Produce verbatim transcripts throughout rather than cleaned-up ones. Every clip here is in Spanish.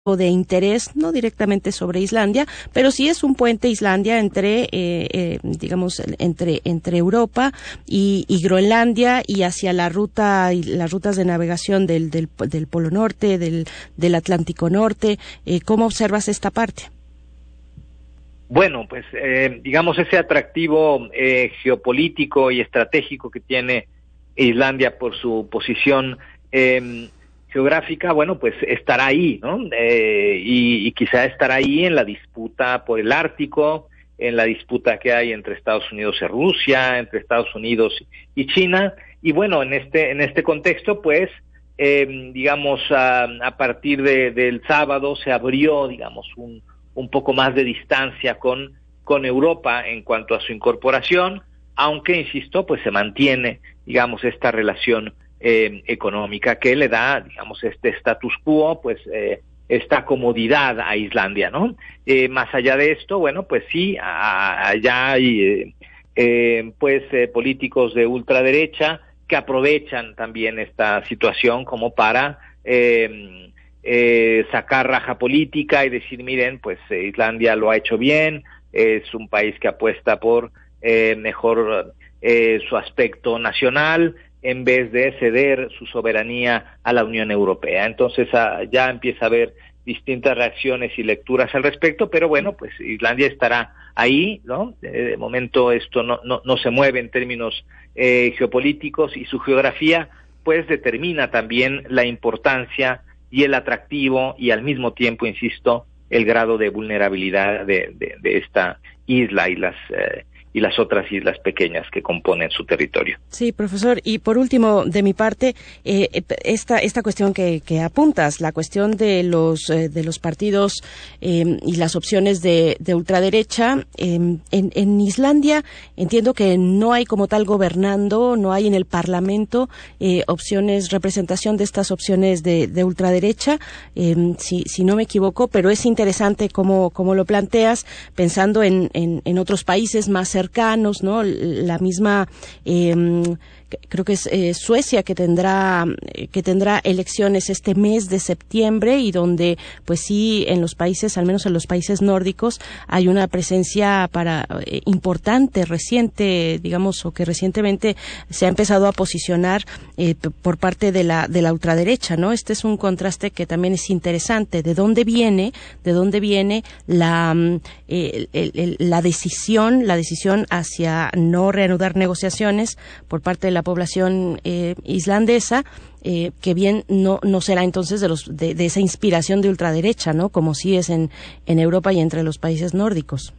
de interés, no directamente sobre Islandia, pero sí es un puente Islandia entre, eh, eh, digamos, entre entre Europa y, y Groenlandia y hacia la ruta y las rutas de navegación del del, del Polo Norte, del del Atlántico Norte. Eh, ¿Cómo observas esta parte? Bueno, pues eh, digamos ese atractivo eh, geopolítico y estratégico que tiene Islandia por su posición eh, geográfica, bueno, pues estará ahí, ¿no? Eh, y, y quizá estará ahí en la disputa por el Ártico, en la disputa que hay entre Estados Unidos y Rusia, entre Estados Unidos y China, y bueno, en este en este contexto, pues, eh, digamos, a, a partir de, del sábado se abrió, digamos, un un poco más de distancia con con Europa en cuanto a su incorporación, aunque, insisto, pues se mantiene, digamos, esta relación Eh, económica que le da, digamos, este status quo, pues eh, esta comodidad a Islandia, ¿no? Eh, más allá de esto, bueno, pues sí, allá hay eh, eh, pues eh, políticos de ultraderecha que aprovechan también esta situación como para eh, eh, sacar raja política y decir, miren, pues eh, Islandia lo ha hecho bien, es un país que apuesta por eh, mejor eh, su aspecto nacional, en vez de ceder su soberanía a la Unión Europea. Entonces ah, ya empieza a haber distintas reacciones y lecturas al respecto, pero bueno, pues Islandia estará ahí, ¿no? De momento esto no no, no se mueve en términos eh, geopolíticos, y su geografía pues determina también la importancia y el atractivo y al mismo tiempo, insisto, el grado de vulnerabilidad de, de, de esta isla y las eh, y las otras islas pequeñas que componen su territorio. Sí, profesor. Y por último, de mi parte, eh, esta esta cuestión que, que apuntas, la cuestión de los eh, de los partidos eh, y las opciones de, de ultraderecha. Eh, en, en Islandia entiendo que no hay como tal gobernando, no hay en el Parlamento eh, opciones, representación de estas opciones de, de ultraderecha, eh, si, si no me equivoco, pero es interesante cómo, cómo lo planteas, pensando en, en, en otros países más cercanos, ¿no? La misma, eh, creo que es eh, Suecia que tendrá que tendrá elecciones este mes de septiembre, y donde pues sí, en los países, al menos en los países nórdicos, hay una presencia para eh, importante, reciente, digamos, o que recientemente se ha empezado a posicionar eh, por parte de la de la ultraderecha, ¿no? Este es un contraste que también es interesante. ¿De dónde viene, de dónde viene la eh, el, el, la decisión, la decisión hacia no reanudar negociaciones por parte de la población eh, islandesa, eh, que bien no no será entonces de los de, de esa inspiración de ultraderecha, ¿no? Como sí es en en Europa y entre los países nórdicos.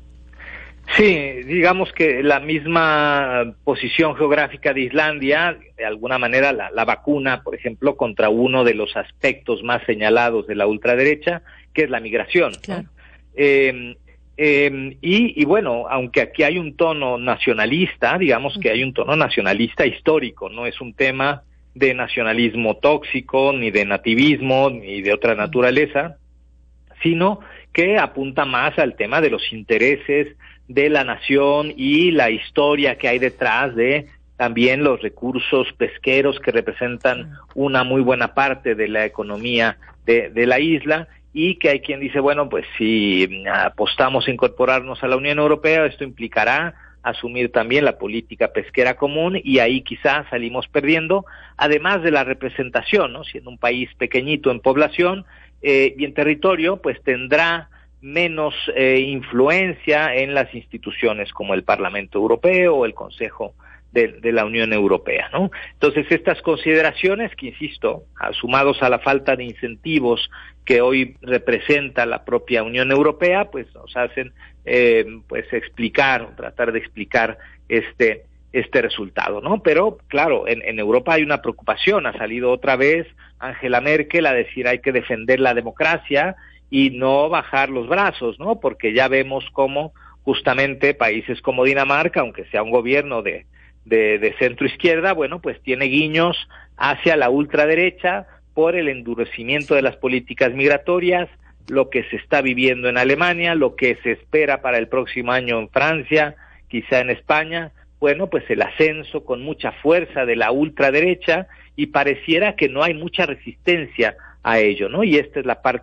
Sí, digamos que la misma posición geográfica de Islandia, de alguna manera, la, la vacuna, por ejemplo, contra uno de los aspectos más señalados de la ultraderecha, que es la migración, claro, ¿no? Eh, Eh, y, y bueno, aunque aquí hay un tono nacionalista, digamos que hay un tono nacionalista histórico, no es un tema de nacionalismo tóxico, ni de nativismo, ni de otra naturaleza, sino que apunta más al tema de los intereses de la nación y la historia que hay detrás de también los recursos pesqueros que representan una muy buena parte de la economía de, de la isla. Y que hay quien dice, bueno, pues si apostamos a incorporarnos a la Unión Europea, esto implicará asumir también la política pesquera común, y ahí quizás salimos perdiendo, además de la representación, ¿no? Siendo un país pequeñito en población eh, y en territorio, pues tendrá menos eh, influencia en las instituciones como el Parlamento Europeo o el Consejo de, de la Unión Europea, ¿no? Entonces, estas consideraciones que, insisto, sumados a la falta de incentivos que hoy representa la propia Unión Europea, pues nos hacen eh, pues explicar, tratar de explicar este este resultado, ¿no? Pero, claro, en, en Europa hay una preocupación. Ha salido otra vez Angela Merkel a decir hay que defender la democracia y no bajar los brazos, ¿no? Porque ya vemos cómo justamente países como Dinamarca, aunque sea un gobierno de de, de centro izquierda, bueno, pues tiene guiños hacia la ultraderecha por el endurecimiento de las políticas migratorias, lo que se está viviendo en Alemania, lo que se espera para el próximo año en Francia, quizá en España. Bueno, pues el ascenso con mucha fuerza de la ultraderecha, y pareciera que no hay mucha resistencia a ello, ¿no? Y esta es la parte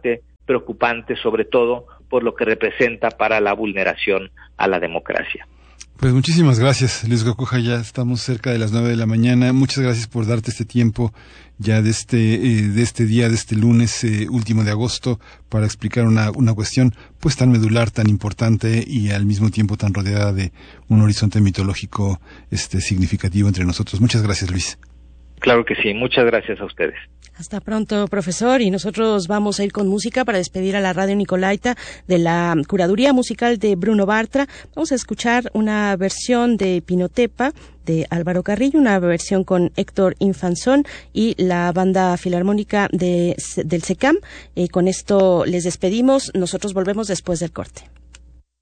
preocupante, sobre todo por lo que representa para la vulneración a la democracia. Pues muchísimas gracias, Luis Gacuja. Ya estamos cerca de las nueve de la mañana. Muchas gracias por darte este tiempo ya de este eh, de este día, de este lunes eh, último de agosto, para explicar una una cuestión pues tan medular, tan importante y al mismo tiempo tan rodeada de un horizonte mitológico este significativo entre nosotros. Muchas gracias, Luis. Claro que sí. Muchas gracias a ustedes. Hasta pronto, profesor, y nosotros vamos a ir con música para despedir a la Radio Nicolaita de la curaduría musical de Bruno Bartra. Vamos a escuchar una versión de Pinotepa de Álvaro Carrillo, una versión con Héctor Infanzón y la Banda Filarmónica de, del SECAM. Eh, con esto les despedimos. Nosotros volvemos después del corte.